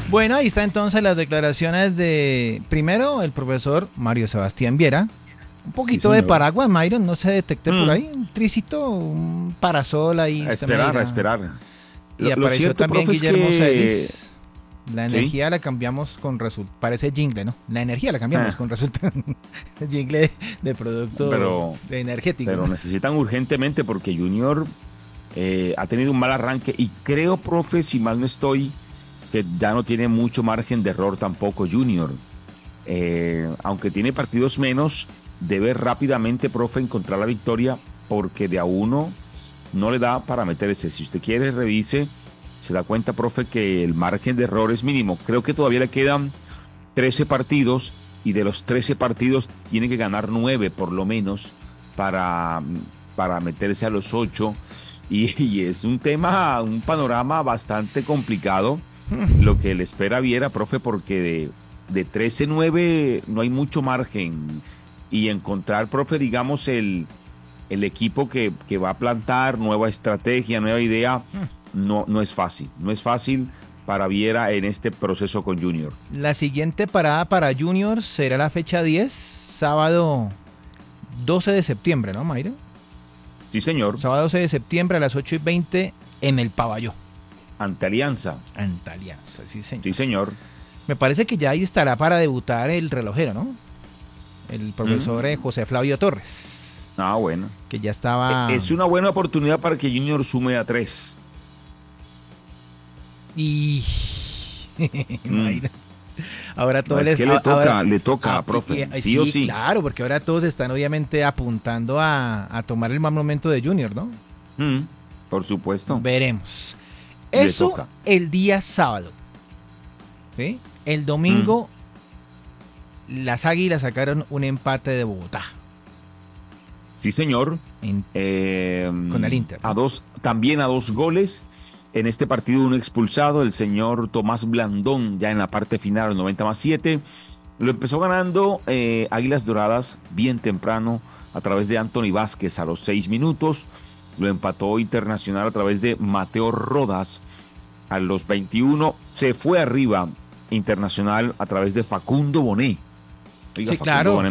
Bueno, ahí está entonces las declaraciones de, primero, el profesor Mario Sebastián Viera. Un poquito Sí, de señor. paraguas, Myron, no se detecte por Mm, ahí. Un tricito, un parasol ahí, a usted me esperar, a dirá. esperar. Y Lo apareció cierto, también profe, es Guillermo que... Celis. La Sí, energía la cambiamos con resultado. Parece jingle, ¿no? La energía la cambiamos ah, con resultado. Jingle de producto pero, de energético, pero ¿no? necesitan urgentemente porque Junior ha tenido un mal arranque y creo, profe, si mal no estoy, que ya no tiene mucho margen de error tampoco Junior. Aunque tiene partidos menos, debe rápidamente, profe, encontrar la victoria porque de a uno no le da para meterse. Si usted quiere, revise, se da cuenta, profe, que el margen de error es mínimo. Creo que todavía le quedan 13 partidos y de los 13 partidos tiene que ganar 9 por lo menos para, para meterse a los 8. Y es un tema, un panorama bastante complicado lo que le espera a Viera, profe, porque de 13-9 no hay mucho margen. Y encontrar, profe, digamos, el equipo que va a plantar nueva estrategia, nueva idea, no es fácil. No es fácil para Viera en este proceso con Junior. La siguiente parada para Junior será la fecha 10, sábado 12 de septiembre, ¿no, Mayra? Sí, señor. Sábado 12 de septiembre a las 8:20 en el Pabelló, Ante Alianza. ante Alianza, sí, Sí, señor. señor. Me parece que ya ahí estará para debutar el relojero, ¿no? El profesor Mm. José Flavio Torres, Ah, bueno. que ya estaba. Es una buena oportunidad para que Junior sume a 3. Y. Mm. Mayra, ahora No, todos es les. que le toca, profe, sí o Sí, sí. claro, porque ahora todos están obviamente apuntando a tomar el mal momento de Junior, ¿no? Mm. Por supuesto, Veremos. le Eso toca. el día sábado. ¿Sí? El Mm. domingo, las Águilas sacaron un empate de Bogotá Sí, señor. en- con el Inter, ¿no? También a 2 goles. En este partido uno expulsado, el señor Tomás Blandón, ya en la parte final, 90+7. Lo empezó ganando Águilas Doradas bien temprano a través de Anthony Vázquez a los 6 minutos. Lo empató Internacional a través de Mateo Rodas a los 21. Se fue arriba Internacional a través de Facundo Bonet. Oiga, Sí, Facundo claro. Bonet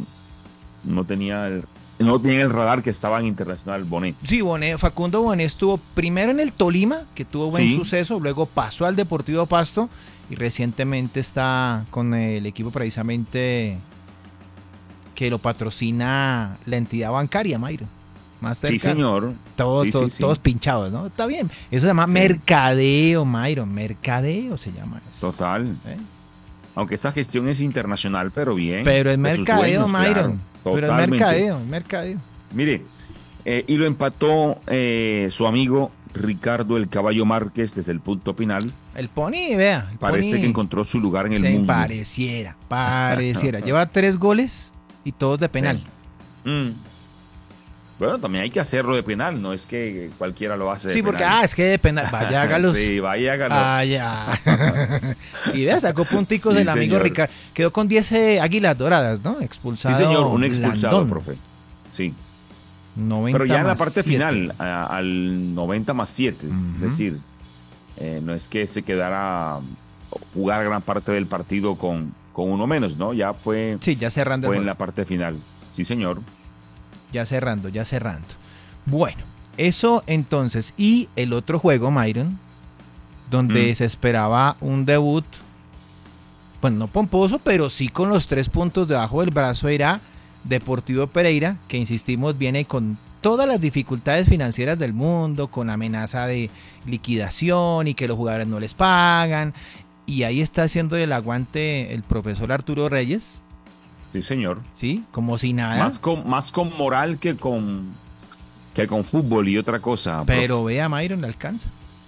no tenía el radar que estaba en Internacional Bonet. Sí, Facundo Bonet estuvo primero en el Tolima, que tuvo buen Sí, suceso, luego pasó al Deportivo Pasto y recientemente está con el equipo precisamente que lo patrocina la entidad bancaria, Mayro. sí, Mastercard. señor. Todos, Sí, sí, todos, todos sí. pinchados, ¿no? Está bien. Eso se llama Sí, mercadeo, Mayro. Mercadeo se llama eso. total. ¿Eh? Aunque esa gestión es internacional, pero bien, Pero es de sus mercadeo, dueños, claro, Myron. Pero es totalmente. mercadeo, es mercadeo. Mire, y lo empató su amigo Ricardo El Caballo Márquez desde el punto final. El Pony, vea, el Parece que Pony encontró su lugar en el se mundo. pareciera. Lleva 3 goles y todos de penal. Sí. Bueno, también hay que hacerlo de penal, no es que cualquiera lo hace de Sí, porque, penal. es que de penal. Vaya, hágalos. Sí, vaya, hágalo. Vaya. Y vea, sacó punticos Sí, el amigo señor. Ricardo. Quedó con 10 águilas doradas, ¿no? Sí, Expulsado señor, un expulsado, Blandón. profe. Sí. 90 Pero ya en la más parte 7. final, al 90+7, es Ujú. decir, no es que se quedara jugar gran parte del partido con uno menos, ¿no? Ya fue, Sí, ya cerrando el fue en juego. la parte final. Sí, señor. Ya cerrando, ya cerrando. Bueno, eso entonces. Y el otro juego, Myron, donde se esperaba un debut, bueno, no pomposo, pero sí con los 3 puntos debajo del brazo, era Deportivo Pereira, que insistimos, viene con todas las dificultades financieras del mundo, con amenaza de liquidación y que los jugadores no les pagan. Y ahí está haciendo el aguante el profesor Arturo Reyes, Sí, señor. ¿sí? Como si nada. Más con moral que con fútbol y otra cosa, Pero profe. vea, Myron, le alcanza.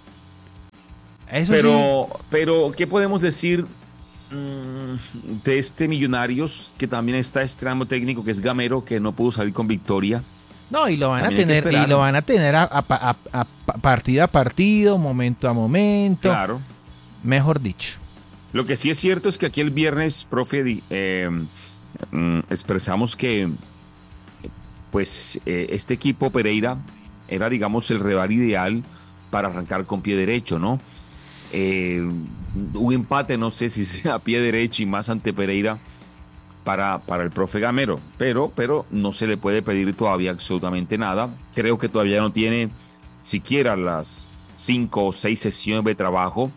Eso sí, Pero, ¿qué podemos decir de este Millonarios que también está estrenando técnico, que es Gamero, que no pudo salir con victoria? no, y lo van a También hay que tener, y esperar. lo van a tener a partido a partido, momento a momento, Claro. mejor dicho. Lo que sí es cierto es que aquí el viernes, profe, expresamos que pues este equipo Pereira era, digamos, el rival ideal para arrancar con pie derecho, ¿no? Un empate, no sé si sea a pie derecho y más ante Pereira para el profe Gamero, pero no se le puede pedir todavía absolutamente nada. Creo que todavía no tiene siquiera las 5 o 6 sesiones de trabajo.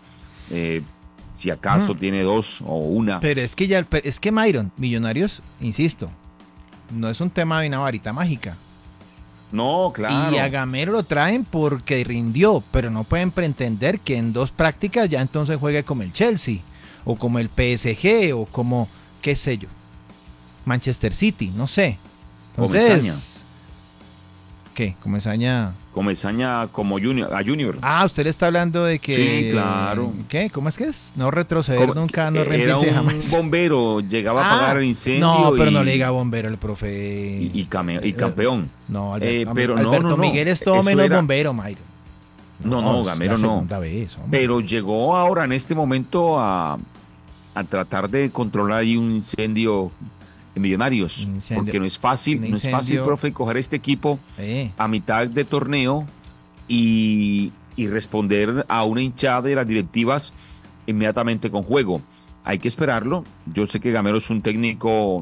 Si acaso tiene 2 o 1. Pero es que es que Myron, Millonarios, insisto, no es un tema de una varita mágica. No, claro. Y a Gamero lo traen porque rindió, pero no pueden pretender que en 2 prácticas ya entonces juegue como el Chelsea, o como el PSG, o como, qué sé yo, Manchester City, no sé. Entonces, ¿qué? Comesaña. Comesaña como Junior. Ah, usted le está hablando de que... Sí, claro. ¿Qué? ¿Cómo es que es? No retroceder nunca, no rendirse jamás. Un bombero, llegaba a apagar el incendio. No, pero no le diga bombero el profe. Y campeón. No, pero Alberto no. Miguel es todo menos bombero, Mayro. No, Gamero la no. segunda vez, pero llegó ahora en este momento a tratar de controlar ahí un incendio en Millonarios. Porque no es fácil, profe, coger este equipo a mitad de torneo y responder a una hinchada de las directivas inmediatamente con juego. Hay que esperarlo. Yo sé que Gamero es un técnico,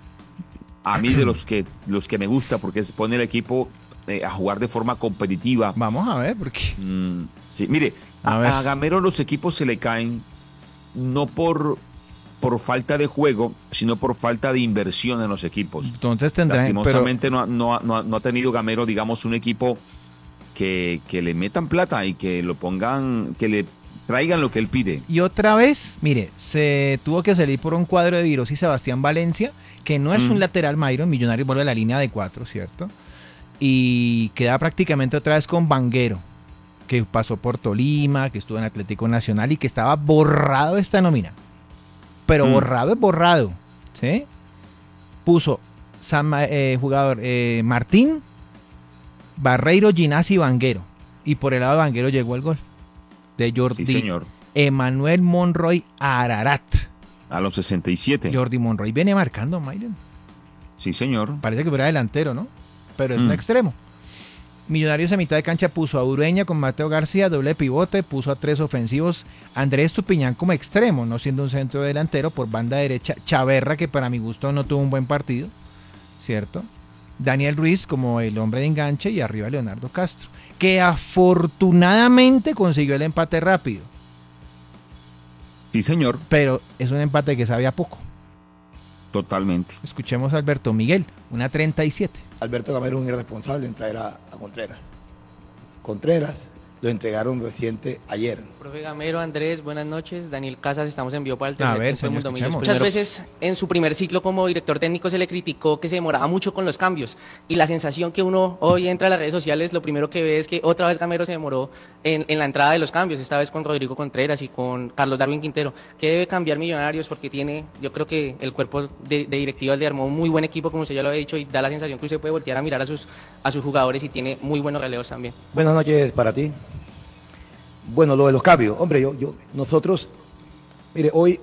a mí, de los que me gusta, porque se pone el equipo a jugar de forma competitiva. Vamos a ver, porque... sí, mire, a Gamero los equipos se le caen no por falta de juego, sino por falta de inversión en los equipos. Entonces lastimosamente no ha tenido Gamero, digamos, un equipo que le metan plata y que lo pongan, que le traigan lo que él pide. Y otra vez, mire, se tuvo que salir por un cuadro de Virós y Sebastián Valencia, que no es un lateral, Myron. Millonarios vuelve a la línea de 4, ¿cierto? Y queda prácticamente otra vez con Vanguero, que pasó por Tolima, que estuvo en Atlético Nacional y que estaba borrado esta nómina. Pero borrado es borrado, ¿sí? Puso jugador Martín, Barreiro, Ginás y Vanguero. Y por el lado de Vanguero llegó el gol de Jordi. Sí, señor. Emanuel Monroy Ararat. A los 67. Jordi Monroy viene marcando, Myron. Sí, señor. Parece que fuera delantero, ¿no? Pero es un extremo. Millonarios a mitad de cancha puso a Ureña con Mateo García, doble pivote, puso a 3 ofensivos. Andrés Tupiñán como extremo, no siendo un centro delantero. Por banda derecha, Chaverra, que para mi gusto no tuvo un buen partido, ¿cierto? Daniel Ruiz como el hombre de enganche y arriba Leonardo Castro, que afortunadamente consiguió el empate rápido. Sí, señor. Pero es un empate que sabía poco. Totalmente. Escuchemos a Alberto Miguel, una 37. Alberto Gamero es un irresponsable en traer a Contreras. Contreras lo entregaron reciente ayer. Profe Gamero, Andrés, buenas noches. Daniel Casas, estamos en vivo para el A tercer ver, tiempo de Mundo señor, Millos. Muchas veces en su primer ciclo como director técnico se le criticó que se demoraba mucho con los cambios, y la sensación que uno hoy entra a las redes sociales, lo primero que ve es que otra vez Gamero se demoró en la entrada de los cambios, esta vez con Rodrigo Contreras y con Carlos Darwin Quintero. ¿Qué debe cambiar Millonarios? Porque yo creo que el cuerpo de directivas le armó un muy buen equipo, como usted ya lo ha dicho, y da la sensación que usted puede voltear a mirar a sus jugadores y tiene muy buenos relevos también. Buenas noches para ti. Bueno, lo de los cambios, hombre, nosotros, mire, hoy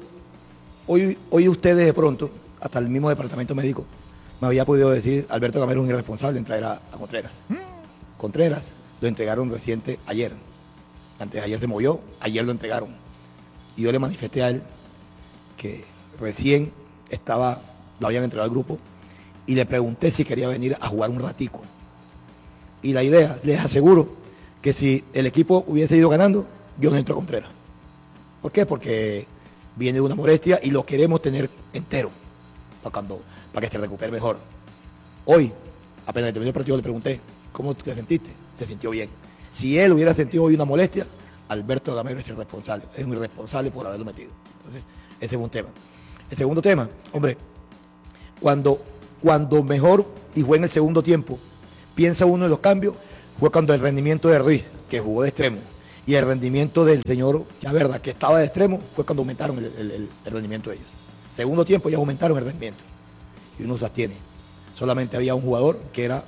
ustedes de pronto, hasta el mismo departamento médico, me había podido decir, Alberto Gamero es un irresponsable en traer a Contreras. Contreras lo entregaron reciente ayer. Antes de ayer se movió, ayer lo entregaron. Y yo le manifesté a él que recién lo habían entregado al grupo, y le pregunté si quería venir a jugar un ratico. Y la idea, les aseguro, que si el equipo hubiese ido ganando, yo no entro a Contreras. ¿Por qué? Porque viene de una molestia y lo queremos tener entero para que se recupere mejor. Hoy, apenas terminó el partido, le pregunté, ¿cómo te sentiste? Se sintió bien. Si él hubiera sentido hoy una molestia, Alberto Gamero es el responsable. Es un irresponsable por haberlo metido. Entonces, ese es un tema. El segundo tema, hombre, cuando mejor, y fue en el segundo tiempo, piensa uno en los cambios, fue cuando el rendimiento de Ruiz, que jugó de extremo, y el rendimiento del señor Chaverra, que estaba de extremo, fue cuando aumentaron el rendimiento de ellos. Segundo tiempo ya aumentaron el rendimiento. Y uno se abstiene. Solamente había un jugador que era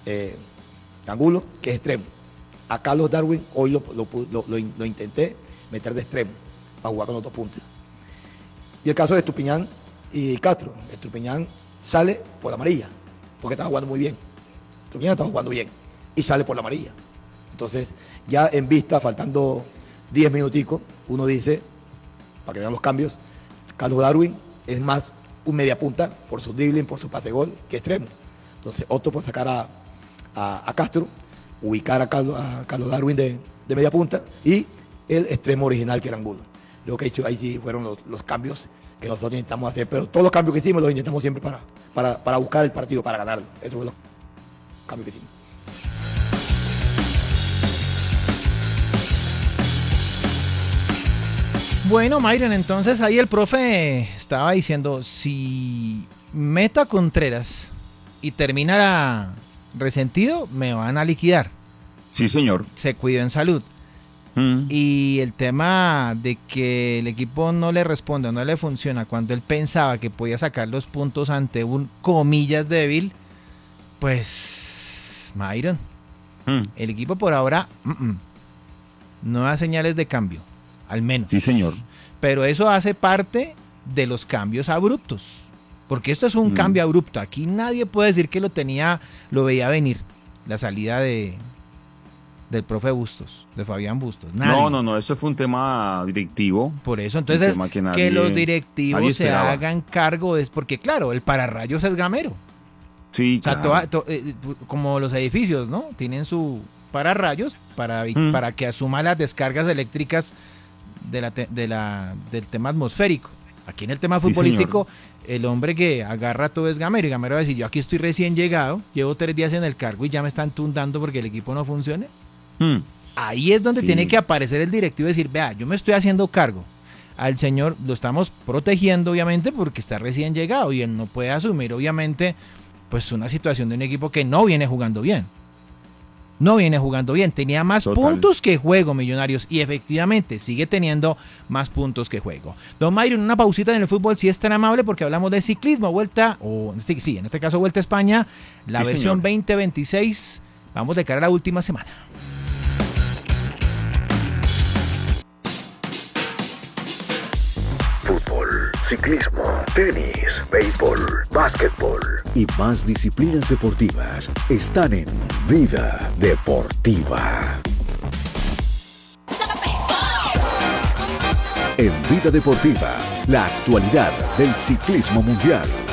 Angulo, que es extremo. A Carlos Darwin hoy lo intenté meter de extremo para jugar con los 2 puntos. Y el caso de Estupiñán y Castro. Estupiñán sale por la amarilla, porque estaba jugando muy bien. Estupiñán estaba jugando bien y sale por la amarilla. Entonces, ya en vista, faltando 10 minuticos, uno dice, para que vean los cambios, Carlos Darwin es más un mediapunta por su dribbling, por su pase gol, que extremo. Entonces opto por sacar a Castro, ubicar a Carlos Darwin de media punta y el extremo original que era Angulo. Creo que ahí sí fueron los cambios que nosotros intentamos hacer, pero todos los cambios que hicimos los intentamos siempre para buscar el partido, para ganarlo. Eso fue los cambios que hicimos. Bueno, Myron, entonces ahí el profe estaba diciendo, si meto a Contreras y termina resentido, me van a liquidar. Sí, señor. Se cuida en salud. Y el tema de que el equipo no le responde, no le funciona cuando él pensaba que podía sacar los puntos ante un comillas débil, pues Myron, el equipo por ahora no da señales de cambio, al menos. Sí, señor. Pero eso hace parte de los cambios abruptos, porque esto es un cambio abrupto. Aquí nadie puede decir que lo veía venir, la salida del profe Bustos, de Fabián Bustos. Nadie. No, eso fue un tema directivo. Por eso, entonces, que los directivos se hagan cargo, porque claro, el pararrayos es gamero. Sí, o sea, claro. como los edificios, ¿no? Tienen su pararrayos para que asuma las descargas eléctricas del tema atmosférico. Aquí en el tema futbolístico, el hombre que agarra todo es gamero, y gamero va a decir, yo aquí estoy recién llegado, llevo 3 días en el cargo y ya me están tundando porque el equipo no funcione. Ahí es donde tiene que aparecer el directivo y decir, vea, yo me estoy haciendo cargo. Al señor lo estamos protegiendo, obviamente, porque está recién llegado y él no puede asumir, obviamente, pues una situación de un equipo que no viene jugando bien. Tenía más puntos que juego, Millonarios, y efectivamente sigue teniendo más puntos que juego. Don Myron, una pausita en el fútbol, si es tan amable, porque hablamos de ciclismo, en este caso Vuelta a España, la versión 2026, vamos de cara a la última semana. Fútbol, ciclismo, tenis, béisbol, básquetbol y más disciplinas deportivas están en Vida Deportiva. En Vida Deportiva, la actualidad del ciclismo mundial.